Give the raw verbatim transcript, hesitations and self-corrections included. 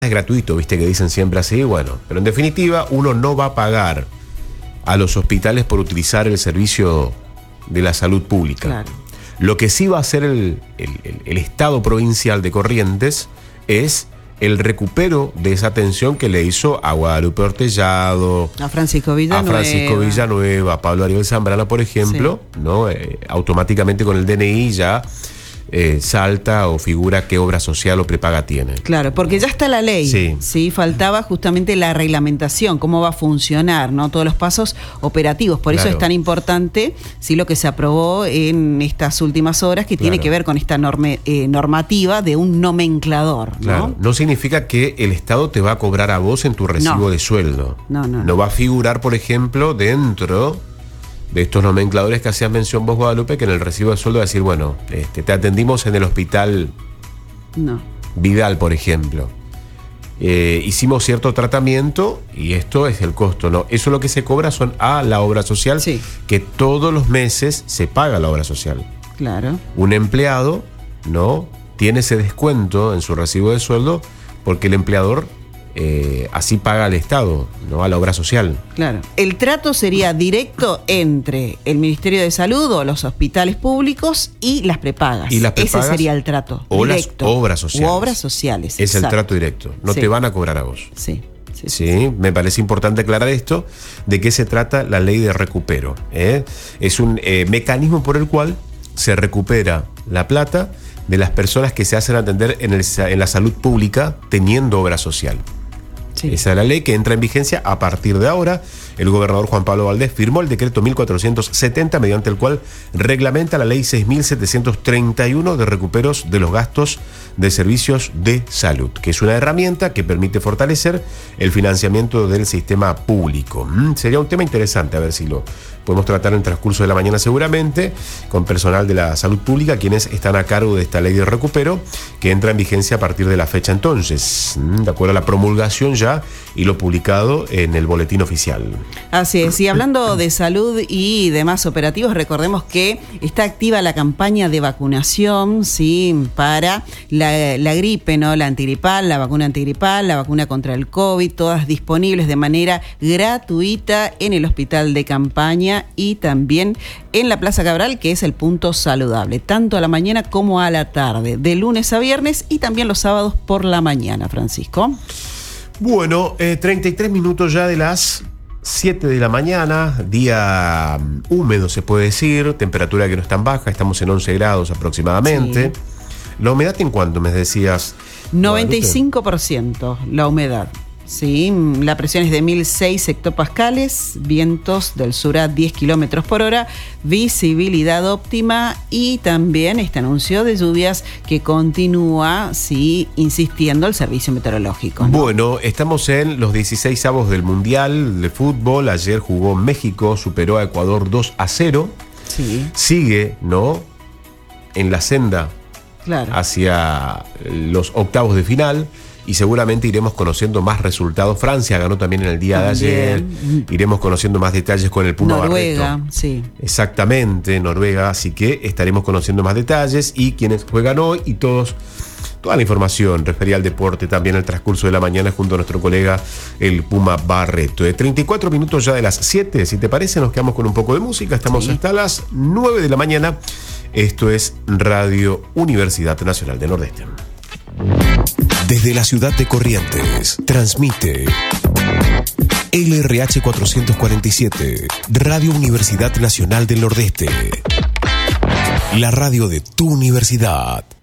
es gratuito, viste que dicen siempre así, bueno, pero en definitiva uno no va a pagar a los hospitales por utilizar el servicio de la salud pública. Claro. Lo que sí va a hacer el, el, el, el Estado provincial de Corrientes es el recupero de esa atención que le hizo a Guadalupe Ortellado, a Francisco Villanueva, a Francisco Villanueva, a Pablo Ariel Zambrana, por ejemplo, sí. ¿no? Eh, automáticamente con el D N I ya eh, salta o figura qué obra social o prepaga tiene. Claro, porque ya está la ley, sí. sí, faltaba justamente la reglamentación, cómo va a funcionar, ¿no? Todos los pasos operativos, por claro. eso es tan importante, sí, lo que se aprobó en estas últimas horas, que claro. tiene que ver con esta norme, eh, normativa de un nomenclador, ¿no? Claro, no significa que el Estado te va a cobrar a vos en tu recibo no. de sueldo. No, no. No va a figurar, por ejemplo, dentro de estos nomencladores que hacías mención vos, Guadalupe, que en el recibo de sueldo va a decir, bueno, este, te atendimos en el hospital no. Vidal, por ejemplo. Eh, hicimos cierto tratamiento y esto es el costo, ¿no? Eso lo que se cobra son a la obra social, sí. que todos los meses se paga la obra social. Claro. Un empleado, ¿no? Tiene ese descuento en su recibo de sueldo porque el empleador Eh, así paga al Estado, ¿no? A la obra social. Claro. El trato sería directo entre el Ministerio de Salud o los hospitales públicos y las prepagas. Y las prepagas, ese sería el trato o directo. las obras sociales. O obras sociales. Es exacto. el trato directo. No sí. te van a cobrar a vos. Sí. Sí, sí, sí, me parece importante aclarar esto, de qué se trata la ley de recupero. ¿eh? Es un eh, mecanismo por el cual se recupera la plata de las personas que se hacen atender en, el, en la salud pública teniendo obra social. Sí. Esa es la ley que entra en vigencia a partir de ahora. El gobernador Juan Pablo Valdés firmó el decreto mil cuatrocientos setenta, mediante el cual reglamenta la ley seis mil setecientos treinta y uno de recuperos de los gastos de servicios de salud, que es una herramienta que permite fortalecer el financiamiento del sistema público. Mm, sería un tema interesante, a ver si lo podemos tratar en el transcurso de la mañana seguramente, con personal de la salud pública, quienes están a cargo de esta ley de recupero, que entra en vigencia a partir de la fecha entonces, mm, de acuerdo a la promulgación ya y lo publicado en el boletín oficial. Así es, y hablando de salud y demás operativos, recordemos que está activa la campaña de vacunación, sí, para la, la gripe, ¿no? La antigripal, la vacuna antigripal, la vacuna contra el COVID, todas disponibles de manera gratuita en el hospital de campaña y también en la Plaza Cabral, que es el punto saludable, tanto a la mañana como a la tarde, de lunes a viernes y también los sábados por la mañana, Francisco. Bueno, eh, treinta y tres minutos ya de las siete de la mañana, día húmedo se puede decir, temperatura que no es tan baja, estamos en once grados aproximadamente. Sí. ¿La humedad en cuánto me decías? noventa y cinco por ciento la humedad. Sí, la presión es de mil seis hectopascales, vientos del sur a diez kilómetros por hora, visibilidad óptima y también este anuncio de lluvias que continúa, sí, insistiendo el servicio meteorológico, ¿no? Bueno, estamos en los dieciséis avos del Mundial de Fútbol. Ayer jugó México, superó a Ecuador dos a cero. Sí. Sigue, ¿no?, en la senda, claro, hacia los octavos de final. Y seguramente iremos conociendo más resultados. Francia ganó también en el día también. de ayer. Iremos conociendo más detalles con el Puma Noruega, Barreto. Sí. Exactamente, Noruega. Así que estaremos conociendo más detalles y quienes juegan hoy y todos, toda la información referida al deporte también en el transcurso de la mañana junto a nuestro colega el Puma Barreto. De treinta y cuatro minutos ya de las siete, si te parece, nos quedamos con un poco de música. Estamos sí. hasta las nueve de la mañana. Esto es Radio Universidad Nacional del Nordeste. Desde la ciudad de Corrientes, transmite L R H cuatrocientos cuarenta y siete, Radio Universidad Nacional del Nordeste. La radio de tu universidad.